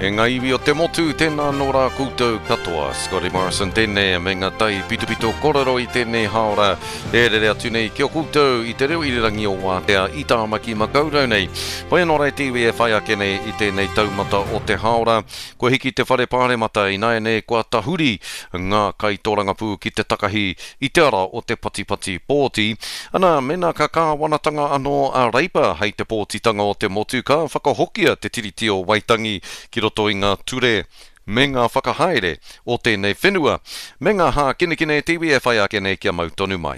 E ngā iwi o te motu, tēnā nō rā koutou katoa. Scotty Morrison tēnei, me ngā tai pito korero i tēnei haora. E rere atu nei, kia koutou i te reo irirangi o Wātea, i tāmaki makaurau nei. Pai anō rei tiwi e whai ake nei i tēnei taumata o te haora. Kua hiki te whare pāremata i nai nei kua tahuri ngā kaitōrangapū ki te takahi i te ara o te patipati pōti. Ana, mena ka kāwanatanga anō a reipa hei te pōtitanga o te motu ka whakahokia te tiriti o Waitangi ki roto i ngā ture me ngā whakahaere o tēnei whenua. Me ngā hā kinekine tiwi e whai ake nei kia mau tonu mai.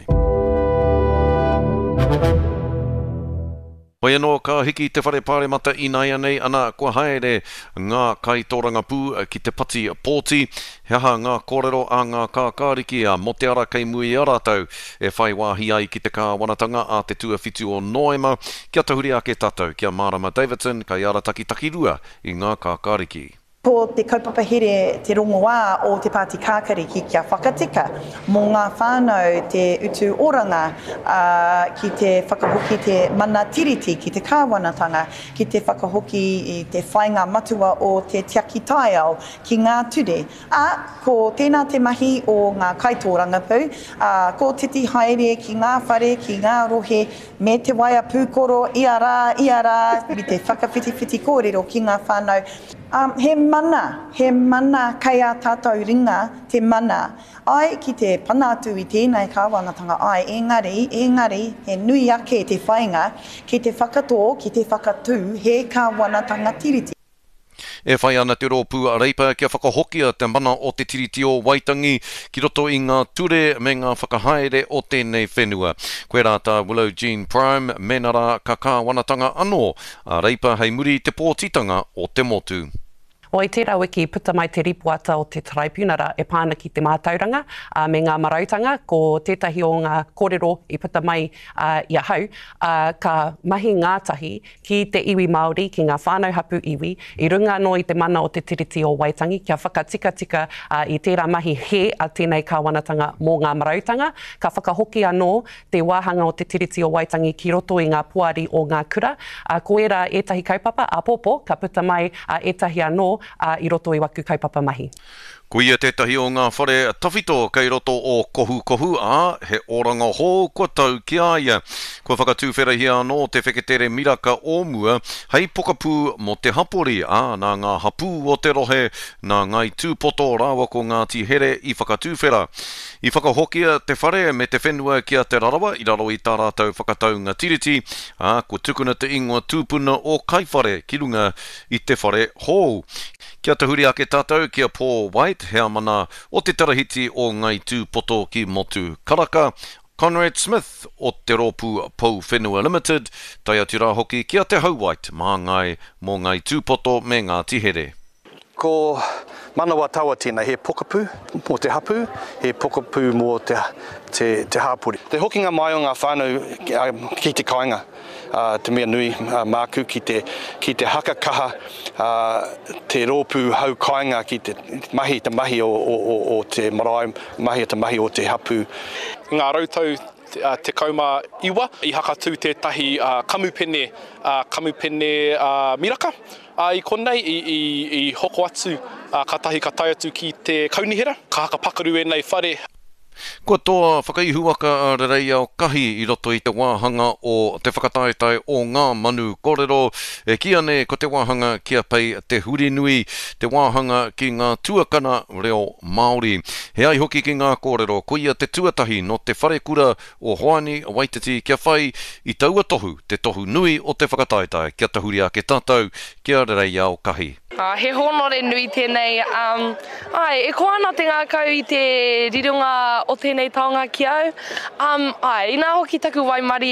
Pai anō ka hiki te whare pāremata i nai anei ana kua haere ngā kaitōrangapū ki te pati pōti. He aha ngā kōrero a ngā kākāriki a mo te ara kei mui a rātou e whai wāhi ai ki te kāwanatanga a te tuawhitu o Noema. Kia tahuri ake tātou, kia Marama Davidson, kai arataki takirua i ngā kākāriki. Ko te kaupapa here te rongoā o te Pāti Kākariki kia whakatika mō ngā whānau te utu oranga ki te whakahoki te mana tiriti ki te kāwanatanga, ki te whakahoki i te whainga matua o te tiaki taiao ki ngā ture. Ko tēnā te mahi o ngā kaitōrangapū, ko titi haere ki ngā whare, ki ngā rohe, me te waia pūkoro, ia rā, mi te whakawhiti kōrero ki ngā whānau. He mana kai a tātou ringa, te mana. Ai ki te panatu i tēnei kāwanatanga ai, engari, he nui ake te whainga, ki te whakatō, ki te whakatū, he kāwanatanga tiriti. E whai ana te rōpū a reipa kia whakahokia te mana o te tiriti o Waitangi ki roto i ngā ture me ngā whakahaere o tēnei whenua. Koe rāta Willow Jean Prime, menara ka kāwanatanga anō a reipa hei muri te pōtitanga o te motu. O i tērā wiki puta mai te ripuata o te traibunara e pāna ki te mātauranga me ngā marautanga ko tētahi o ngā kōrero i puta mai i ahau ka mahi ngātahi ki te iwi Māori ki ngā whānau hapu iwi i runga no i te mana o te tiriti o Waitangi kia whakatika i tērā mahi he a tēnei kāwanatanga mō ngā marautanga ka whakahoki anō te wāhanga o te tiriti o Waitangi ki roto i ngā puari o ngā kura ko era etahi kaupapa a popo ka puta mai etahi anō i roto i waku kaupapa mahi. Ko ia tētahi o ngā whare tawhito kei roto o kohu he oranga hō kua tau ki aia. Kua whakatūwherahia anō te wheketere miraka o mua hei pokapū mo te hapori nā ngā hapū o te rohe nā ngai tūpoto rawa ko ngā tihere i whakatūwhera. I whakahokia te whare me te whenua kia te rarawa i raro i tā rātou whakataunga tiriti ko tukuna te ingoa tūpuna o kaiwhare ki runga i te whare hou. Kia tahuri ake tātou kia Paul White, hea mana o te tarahiti o ngai tūpoto ki motu karaka. Conrad Smith o te rōpū Pou Whenua Limited, tai atu rā hoki kia te Hauwhite mā ngai mō ngai tūpoto me ngā tihere. Ko manawa taua tēnei, he pokapū mō te hapū, he pokapū mō te hāpuri. Te hokinga mai o ngā whānau ki te kāinga, te mea nui māku ki te haka kaha, te rōpū hau kāinga ki te mahi o te marae, mahi o te hapū. Ngā rautau te kauma iwa, i hakatū tētahi kamupene miraka. I konei i hoko atu katahi ka tai atu ki te kaunihera, ka haka pakaru e nei whare. Kua toa whakaihuaka a rerei au kahi i roto i te wāhanga o te whakataetai o ngā manu kōrero. E kia ne ko te wāhanga kia pei te huri nui, te wāhanga ki ngā tuakana reo Māori. He ai hoki ki ngā kōrero, ko ia te tuatahi no te whare kura o Hoani Waititi kia whai i taua tohu, te tohu nui o te whakataetai. Kia tahuri ake tātou, kia rerei au kahi. He honore nui tēnei. E koana te ngā kau i te rirunga o tēnei taonga ki au. Ina hoki taku waimari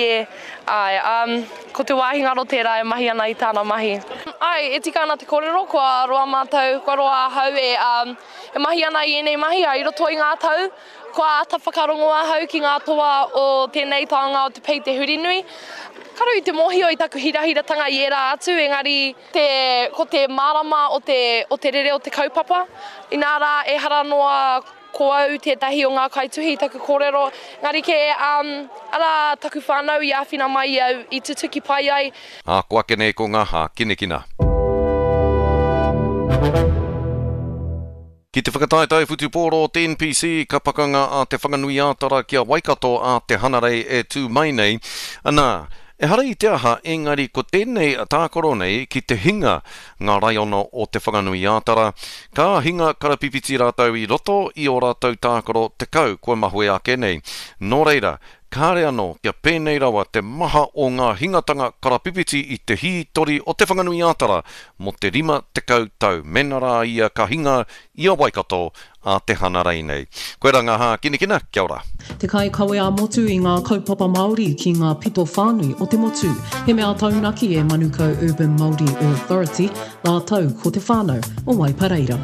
ko te wāhinga ro tērā e mahi ana i tāna mahi. E tika ana te kōrero, kua roa mātou, kua roa hau e mahi ana i enei mahi i roto i ngā tau. Kua ata whakarongoa hau ki ngā toa o tēnei taonga o te pei te huri nui. Karu i te mohio i taku hirahiratanga i era atu, engari ko te marama o te rere o te kaupapa. Inara e hara noa ko au tētahi o ngā kaituhi taku kōrero. Ngari ke ara taku whānau i āwhina mai au i tutuki pai ai. Ko ake nei ko ngā hā kinekina. Ki te whakataetai whutupōro te NPC, ka pakanga a te whanganui ātara kia Waikato a te hanarei e tū mai nei. Anā, e hara i te aha, engari ko tēnei tākoro nei ki te hinga ngā raiono o te whanganui ātara. Ka hinga karapipiti rātau i roto i o rātau tākoro te kau kua mahue ake nei. Nō reira, kāre anō kia pēnei rawa te maha o ngā hingatanga karapipiti i te hītori o te whanganui ātara mo te 50 tau. Mena rā ia ka hinga i a Waikato a te hanarei nei. Koe ranga ha kinekina, kia ora. Te kai kawe a motu i ngā kaupapa Māori ki ngā pito whānui o te motu. He mea taunaki e Manukau Urban Māori Authority, nā tau ko te whānau o Waipareira.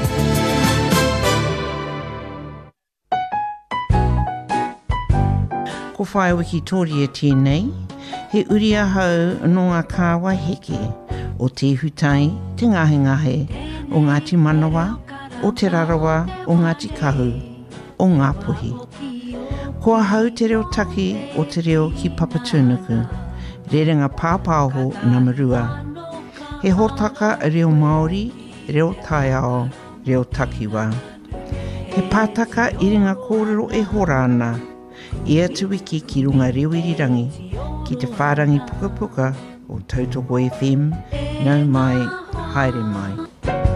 Ko whae wiki tōri e tēnei, he uri ahau no ngā kāwai heke o te hutai, te ngahe o Ngāti Manawa, o te rarawa o Ngāti Kahu, o ngā puhi. Ko ahau te reo taki o te reo ki Papatūnuku, rerenga pāpāho Namarua. He hōtaka reo Māori, reo Taiao, reo Takiwa. He pātaka i ringa kōrero e horana, i atu wiki ki runga rewirirangi, ki te whārangi puka puka o Tautoko FM, nau mai, haere mai.